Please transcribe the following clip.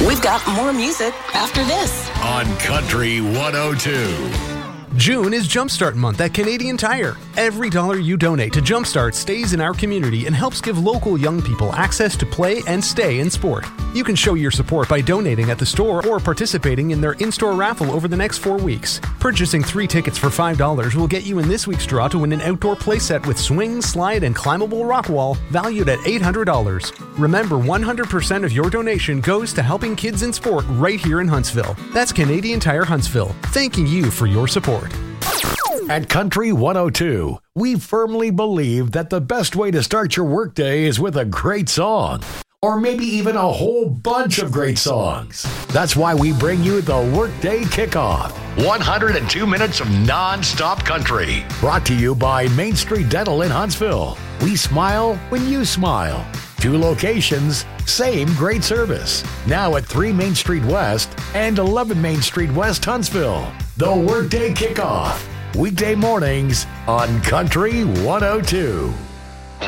We've got more music after this on Country 102. June is Jumpstart Month at Canadian Tire. Every dollar you donate to Jumpstart stays in our community and helps give local young people access to play and stay in sport. You can show your support by donating at the store or participating in their in-store raffle over the next 4 weeks. Purchasing 3 tickets for $5 will get you in this week's draw to win an outdoor playset with swing, slide, and climbable rock wall valued at $800. Remember, 100% of your donation goes to helping kids in sport right here in Huntsville. That's Canadian Tire Huntsville, thanking you for your support. At Country 102, we firmly believe that the best way to start your workday is with a great song. Or maybe even a whole bunch of great songs. That's why we bring you the Workday Kickoff. 102 minutes of non-stop country. Brought to you by Main Street Dental in Huntsville. We smile when you smile. 2 locations, same great service. Now at 3 Main Street West and 11 Main Street West, Huntsville. The Workday Kickoff. Weekday mornings on Country 102.